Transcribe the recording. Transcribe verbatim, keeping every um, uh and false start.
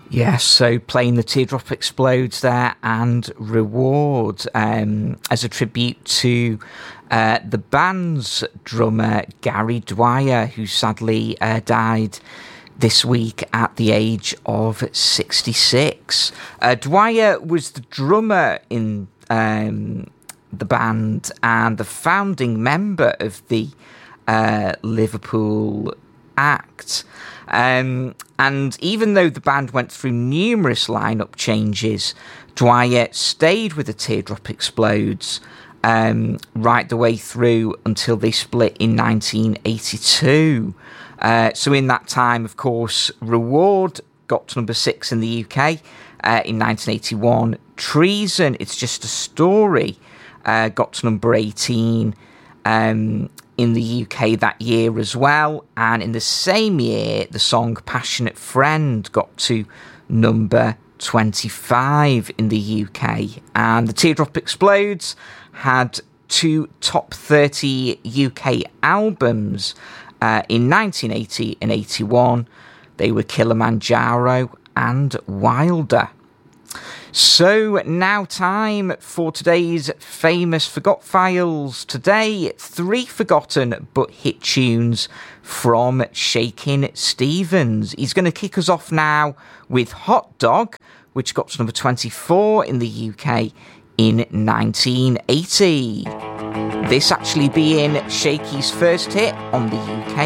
Yes, so playing The Teardrop Explodes there and Reward um, as a tribute to uh, the band's drummer Gary Dwyer, who sadly uh, died this week at the age of sixty-six. Uh, Dwyer was the drummer in um, the band and the founding member of the uh, Liverpool act. Um, and even though the band went through numerous lineup changes, Dwyer stayed with The Teardrop Explodes um, right the way through until they split in nineteen eighty-two. Uh, so in that time, of course, Reward got to number six in the U K uh, in nineteen eighty-one. Treason, It's Just a Story, uh, got to number eighteen um, in the U K that year as well. And in the same year, the song Passionate Friend got to number twenty-five in the U K. And The Teardrop Explodes had two top thirty U K albums uh, in nineteen eighty and eighty-one. They were Kilimanjaro and Wilder. So now time for today's famous Forgot Files. Today, three forgotten but hit tunes from Shakin' Stevens. He's going to kick us off now with Hot Dog, which got to number twenty-four in the U K in nineteen eighty. This actually being Shaky's first hit on the U K